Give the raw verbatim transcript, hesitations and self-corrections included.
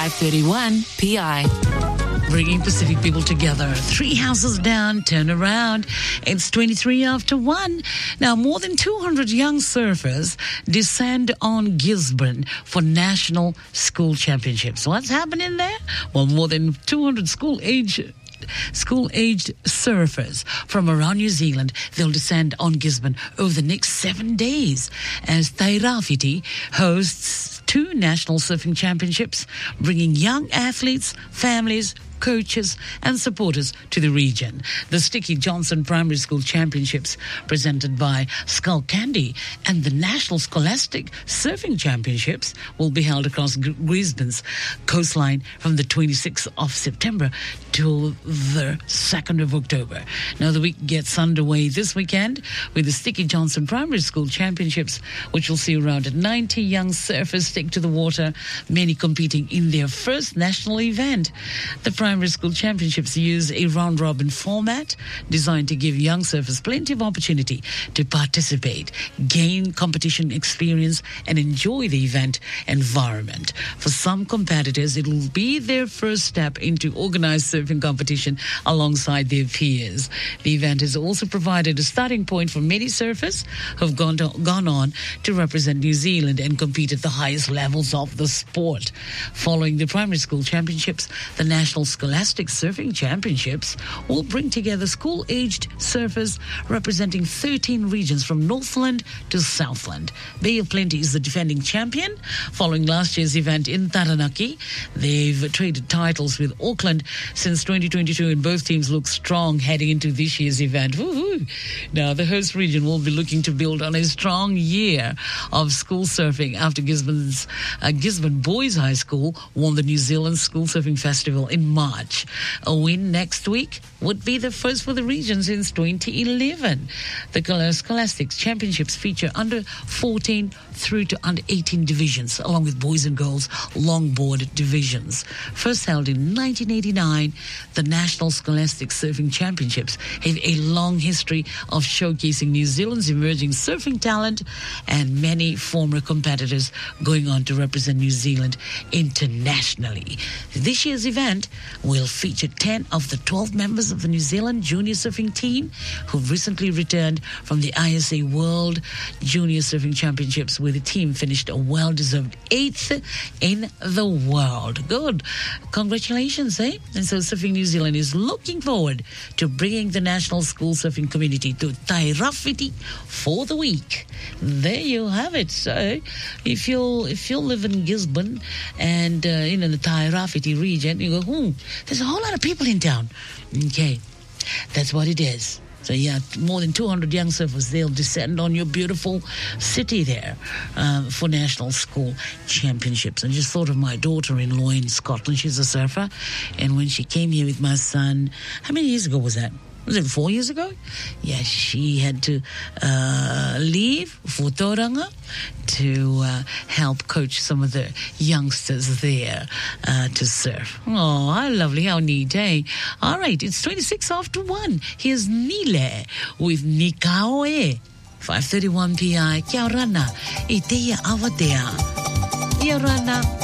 five thirty-one P I. Bringing Pacific people together. Three houses down, turn around. It's twenty-three after one. Now, more than two hundred young surfers descend on Gisborne for National School Championships. What's happening there? Well, more than two hundred school-age School-aged surfers from around New Zealand, they'll descend on Gisborne over the next seven days as Tairāwhiti hosts two national surfing championships, bringing young athletes, families, coaches and supporters to the region. The Sticky Johnson Primary School Championships, presented by Skull Candy, and the National Scholastic Surfing Championships will be held across Gisborne's coastline from the twenty-sixth of September till the second of October. Now, the week gets underway this weekend with the Sticky Johnson Primary School Championships, which will see around ninety young surfers take to the water, many competing in their first national event. The Primary School Championships use a round-robin format designed to give young surfers plenty of opportunity to participate, gain competition experience, and enjoy the event environment. For some competitors, it will be their first step into organized surfing competition alongside their peers. The event has also provided a starting point for many surfers who have gone, to, gone on to represent New Zealand and compete at the highest levels of the sport. Following the Primary School Championships, the National Scholastic Surfing Championships will bring together school-aged surfers representing thirteen regions from Northland to Southland. Bay of Plenty is the defending champion. Following last year's event in Taranaki, they've traded titles with Auckland since twenty twenty-two, and both teams look strong heading into this year's event. Woo-hoo. Now, the host region will be looking to build on a strong year of school surfing after Gisborne's uh, Gisborne Boys High School won the New Zealand School Surfing Festival in March. A win next week would be the first for the region since twenty eleven. The Scholastics Championships feature under fourteen through to under eighteen divisions, along with boys and girls longboard divisions. First held in nineteen eighty-nine, the National Scholastic Surfing Championships have a long history of showcasing New Zealand's emerging surfing talent, and many former competitors going on to represent New Zealand internationally. This year's event will feature ten of the twelve members of the New Zealand junior surfing team who've recently returned from the I S A World Junior Surfing Championships, where the team finished a well-deserved eighth in the world. Good. Congratulations, eh? And so Surfing New Zealand is looking forward to bringing the national school surfing community to Tairāwhiti for the week. There you have it. So if you if you live in Gisborne and uh, in the Tairāwhiti region, you go, hmm, there's a whole lot of people in town. Okay, that's what it is. So, yeah, more than two hundred young surfers, they'll descend on your beautiful city there uh, for National School Championships. I just thought of my daughter-in-law in Scotland. She's a surfer. And when she came here with my son, how many years ago was that? Was it four years ago? Yeah, she had to uh, leave for Tauranga to uh, help coach some of the youngsters there uh, to surf. Oh, how lovely, how neat, eh? All right, it's twenty-six after one. Here's Nile with Nikaoe. five thirty-one P I. Kia ora na, e teia awatea. Kia ora na.